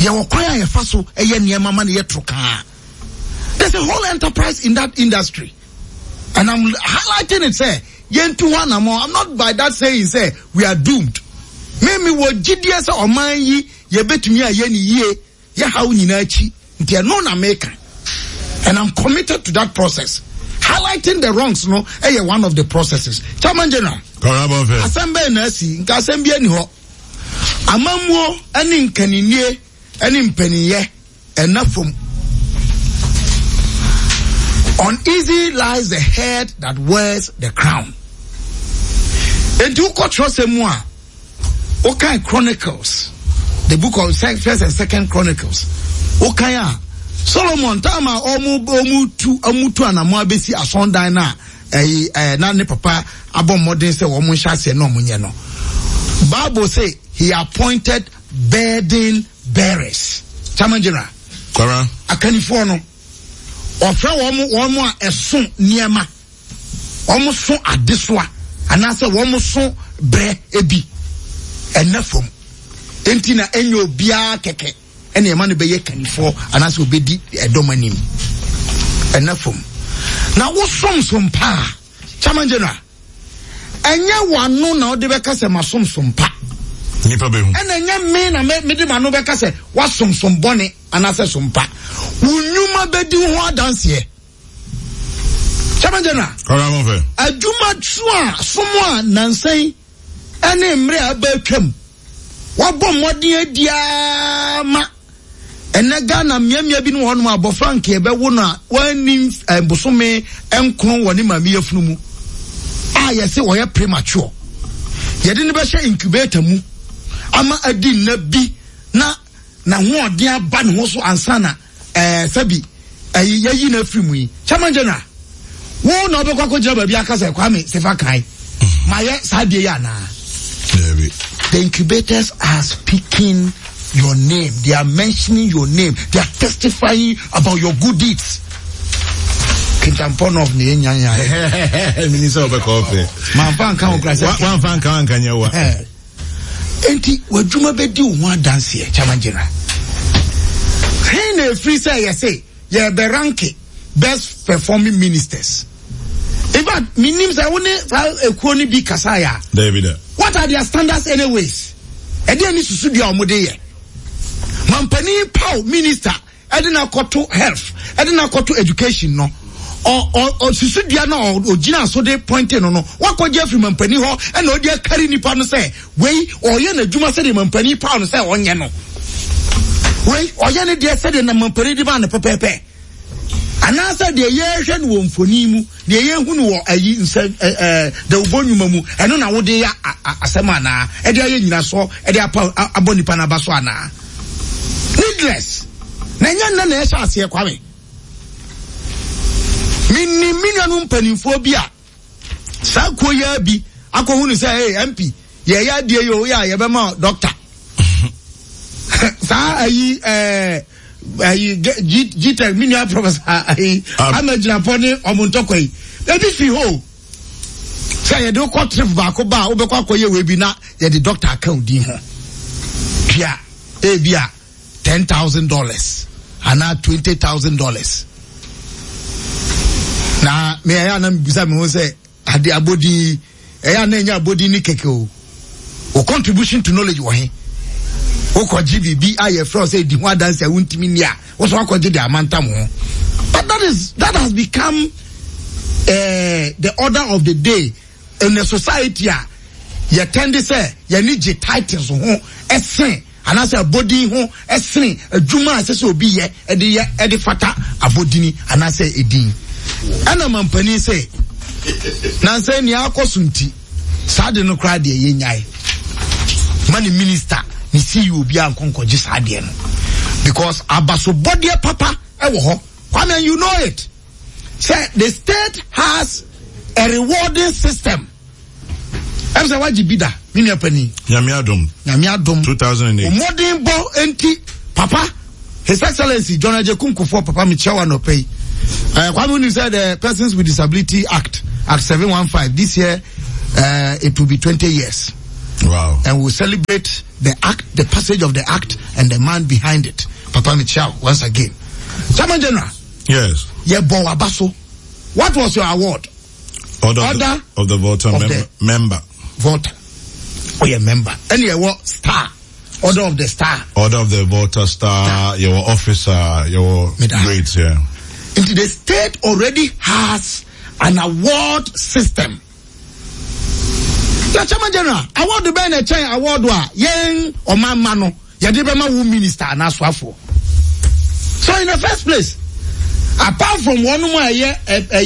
Ye wakwaya ye faso eye niyama man ye troka. There's a whole enterprise in that industry. And I'm highlighting it, say, yentu wana mo. I'm not by that saying, say, we are doomed. Mimi wo GDS or man ye betumi a ye ni ye how nyina chi. Nti no na make. And I'm committed to that process. Highlighting the wrongs, no, one of the processes. Chairman General. Assembly nasi, nka assembly ni ho. Amamwo ani nkaninie, ani mpeniye, enough from. Uneasy lies the head that wears the crown. And you could trust him more. Okay, Chronicles, the book of First and Second Chronicles. Okay, Solomon tama omutu anamwabesi asonda na na ne papa abom modern say wo munhya se no munye no. Bible say he appointed burden bearers. Chairman General. Kwara. Akanifo no. Ofra womo a eson niema. Womo so adesoa anase womo so bre ebi. Enafom. Enti na enyo bia keke. Ene ema no beye kanifo anase obedi edomanim. Enafom. Na wo som pa. Chairman General. Enye wano na ode beka se masom pa. Nipa behu. Enye me na me de mano beka se wasom bone anase sompa. Unyuma bedi ho adanse. Chairman General. Koramon fe. Aduma twa somo nansan ene mre abetwam. Wabɔ mmɔden adia ma ene Ghana miamia bi no hono abofra nke be wo na wani bosome enkron woni mami afunu mu a yese wo ye premature yede ne be hye incubator mu ama adi na bi na ho ɔden aba ne ho so ansana sabi yayi na afiri mu yi Chairman General wo na obekwa ko jira ba bi akasa Kwame Sefa kai ma ye sadie ya na the incubators are speaking your name. They are mentioning your name. They are testifying about your good deeds. Kintampon of Nyanya. Minister of Coffee. Manfan can one fan can you? Enti, what Juma Bedi one dance here, Chairman General. Hey, free say, you say, yeah, the ranking best performing ministers. In fact, my names are only a crony be Kasaya. David. What are their standards anyways? And then is to study our model. Mampani Pau minister, Edina Koto health, Edina Koto education, no, or Susudiana or Gina so they pointed no. What could Jeffrey Mampani ho and no dear carry Nipan say, way or Yana Juma said Mampani Pau say on Yano. Way or Yana dear said in the Mampani Divan Pepe. And answer the Yersian womb for Nimu, the young who said the Ubonimamu, and on our day a semana, and the Yaso, and the Abonipana Baswana. Needless. Nanya Nessa here, Kwame. Minimum pennyphobia. Sako yabi, Ako say, hey, MP, ya dear yo, ya, Yabama, doctor. Sa G-Tech, Minia Professor, I'm a Japanese Omuntokoi. Let me see who. Say, you don't call trip back, Obako, will be not, yet the doctor account, dear. Pia, Abia, $10,000, and now $20,000. Now, may I say, at the abodi, Ayana body Nikeko, or contribution to knowledge, wahe. Oko GVB IFR say the one dance untiminia was wako the amanta mo. But that has become the order of the day in the society. You tend to say you need your titles ho esen and as a body ho esen adwuma asese obi ye edi fata abodini and as a edin. Ana mampani say na say ni akosunti sade no kra de ye nyai. Mani minister ni see you be an konkoji sadie no because abaso body papa ewo ho Kwame, you know it. Say the state has a rewarding system. Em say waji bida mini apani nyamiadom 2008 modern bo enti papa His Excellency John Ajekunkufor papa mi chawa no pay. Kwame you said the Persons with Disability Act 715 this year it will be 20 years. Wow. And we'll celebrate the act, the passage of the act, and the man behind it. Papa Michel, once again. Chairman General. Yes. Yebo Abaso. What was your award? Order of the voter member. Voter. Oh, yeah, member. And you what? Star. Order of the star. Order of the voter star, your officer, your grades, yeah. Into the state already has an award system. Chairman General, award the Ben award wa yen or man mano, Yadibama wu minister and aswafo. So in the first place, apart from one more year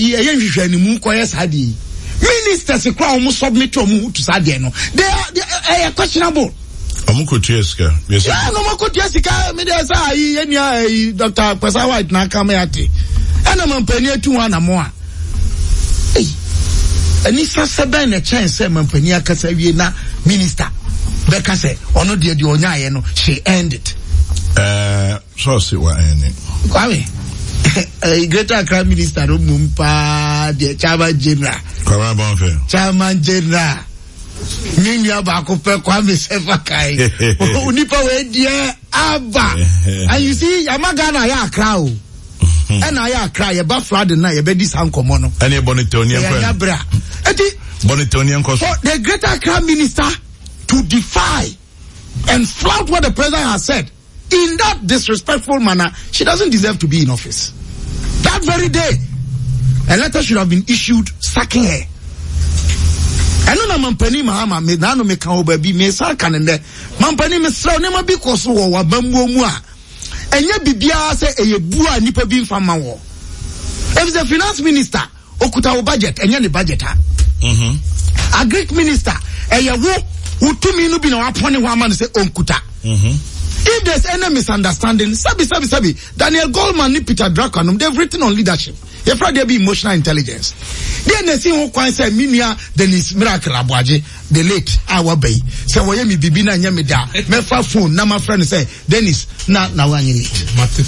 ministers almost submit to Sadiano. They are questionable. Jessica. Yes. Yeah, no more Jessica. Me there say Dr. Kwesa White na kameati. And I'm penny to one more. Hey. And if I say a chance, say penny akasawi na minister. Beka say ono de onya no she end it. So see what ending. Kwame. Greater Accra Minister Mumpa, the Chairman General. Chairman General. Ninya Bakope Kwame Sefakai. Unipa we dear Abba. And you see, Yamagana ya crowd. And I cry about flood and I bet this uncle mono. And a Bonitonian. Bonitonian cost. For the Greater Accra Minister to defy and flout what the president has said in that disrespectful manner, she doesn't deserve to be in office. That very day, a letter should have been issued sacking her. I know Mampani Mahama me nano me kan obabi me sa kanende. Mampani me sra nema bi koso wo wa bambu mu a. Enye bibia se eye bua nipa bi mfama wo. If the finance minister okuta wo budget, enye ne budget ha. A Greek minister eye wo utumi no bi na wapone ho ama no se onkuta. If there's any misunderstanding, sabi, Daniel Goldman and Peter Drucker, they've written on leadership. You've probably be emotional intelligence. Then they see who can say, Minia, Dennis Miracle Abuaje, the late our bay. So, why me bibina nyamida? Me fa phone, na my friend say, Dennis, na one you need.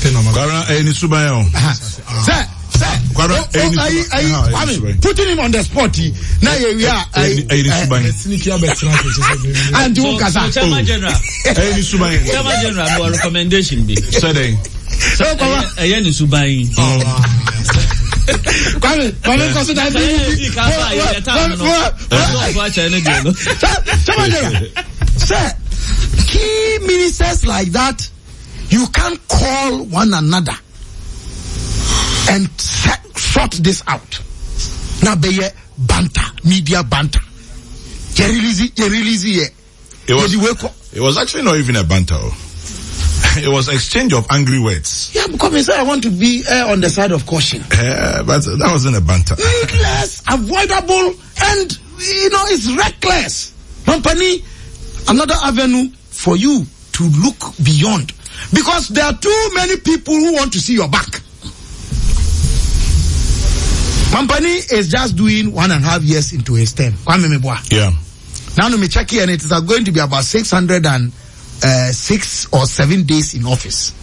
Putting him on the spot. Now we are and do Chairman General. Chairman General, no recommendation be. Say Ayeni Subai. Chairman General. Sir, key ministers like that, you can't call one another and sort this out. Now be banter, media banter. It was actually not even a banter. It was exchange of angry words. Yeah, because I want to be on the side of caution. But that wasn't a banter. Needless, avoidable, and it's reckless. Company, another avenue for you to look beyond, because there are too many people who want to see your back. Company is just doing 1.5 years into his term. Yeah. Now me check here, and it is going to be about 606 or 7 days in office.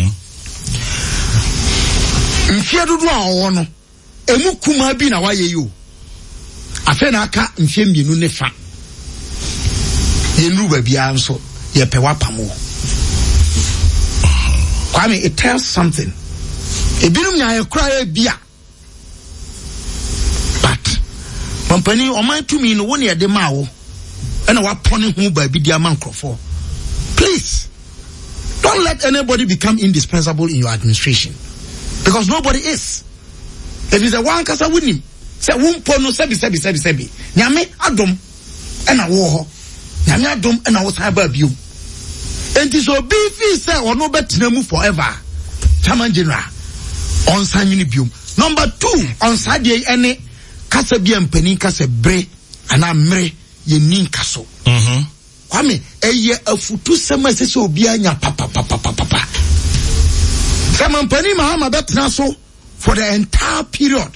Emu kuma bi na waye you. Afe na aka mfie mienu ne fa. Yenu ba bia nso ye pe wapamo. Kwame, it tells something. Ebinum nya ye kra ye bia. But company o man to me no woni e de ma wo. E na wapone hu ba bi dia man krofo. Please, don't let anybody become indispensable in your administration, because nobody is. If it's a one kasa winim, say wumpo no sebi. Nyame adom ena wo ho. Nyame adom ena wo san ba biom. Enti so be fi say ono betina mu forever. Chairman General on san yini biom. Number 2, on sadie ene kasa bi ampani kasa bre ana mre ye nin kaso. Kwame, eye afutu sema sese obi anya papa. Samampani Mahama betina so for the entire period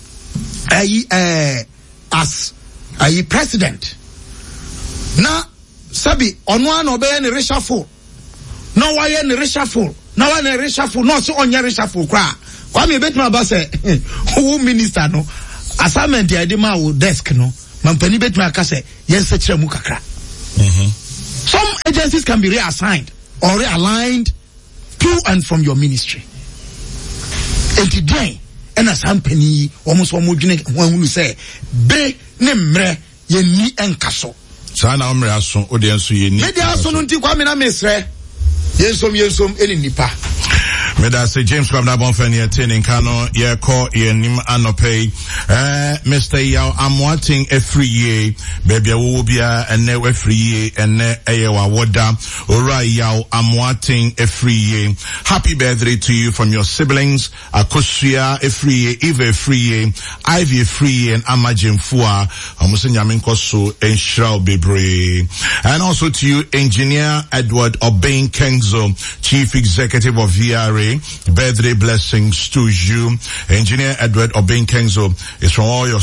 as president. Na sabi onwa no be ne reshuffle. No why ne reshuffle. No why ne reshuffle. No so onya reshuffle kwa. Kwame betima ba say who minister no assignment ya de ma wo desk no. Mampani betima ka say yen se kire mu kakra. Some agencies can be reassigned or realigned to and from your ministry. And today, and as company almost one would say, be nemre ye ni enkaso. Sana omre aso odiensu ye ni. Media aso nunti kwa mina mesre. Yensom eni nipa. Meda say James Kwabna Bonfani attending Kano ye call ye nim anope Mr. Yao Amwating every year baby wobia and ne every year and ne eyewa woda ora Yao Amwating every year. Happy birthday to you from your siblings Akosia every year, Eva every year, Ivy every year, and Amajim Fua Amusenyamin Koso and Shrao Bebre. And also to you Engineer Edward Obeng Kenzo, Chief Executive of VRA. Birthday blessings to you. Engineer Edward Obeng Kenzo is from all your